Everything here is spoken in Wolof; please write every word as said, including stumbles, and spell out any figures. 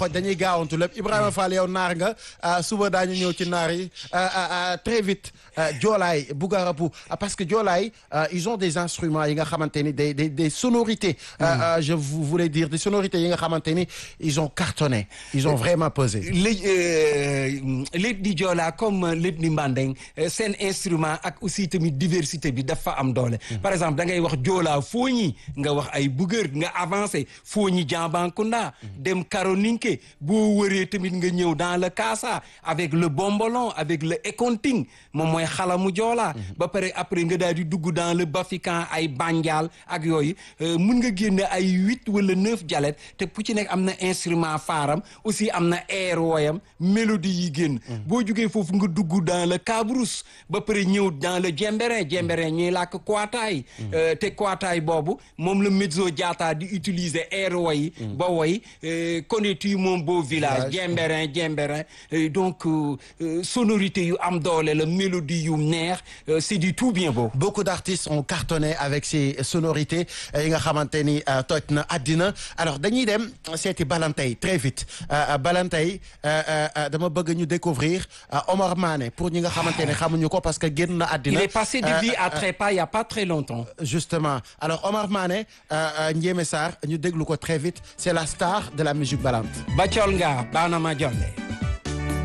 dañuy gaawantu lépp Ibrahima Fall yow naar nga suba daañu ñëw ci naar yi très vite joolaay bugarabu parce que joolaay ils ont des instruments yi nga xamante ni des des des sonorités je voulais dire des sonorités yi nga xamante ni ils ont cartonné ils ont vraiment pesé lépp di joolaa comme lépp di mbandeng seen instrument ak aussi tamit diversité bi dafa am doole par exemple da ngay wax joolaa fooñi nga wax ay bugër nga avancé fooñi Jambankunda dem Karoninke boo wëree tamit nga ñëw dans le Kaasa avec le bombolon avec le ekonting moom mooy xalamu joolaa ba pare après nga daal di dugg dans le bafikan ay banjaal ak yooyu mun nga génne ay huit wala neuf dialectes te ku ci nekk am na instrument faaram aussi am na air wooyam mélodie yi génn boo jugee foofu nga dugg dans le kabrous ba pare ñëw dans le djemberin djemberin ñuy làkk kwaataay te kwaataay boobu moom la mezzo jaata di utiliser air woy ba woy connais-tu mon beau village djemberin djemberin donc sonorité yu am doole la mélodie yu neex c'est du tout bien beau. Beaucoup d'artistes ont cartonné avec ces sonorités yi nga xamante ni toj na àddina alors dañuy dem seeti Balantay très vite Balantay dama bëgg ñu découvrir Omar Mané pour ñi nga xamante ne xamuñu ko parce que génn na àddina. Il est passé de vie à trépas il y a pas très longtemps. Justement alors Omar Mané Ndiémé Sarr ñu déglu ko très vite c'est la star de la musique balante. Bacol nga Banama Jolle.